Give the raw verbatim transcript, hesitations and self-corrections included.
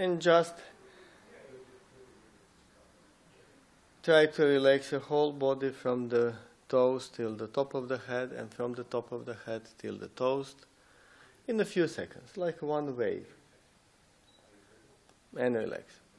and just try to relax your whole body from the toes till the top of the head, and from the top of the head till the toes, in a few seconds, like one wave. And relax.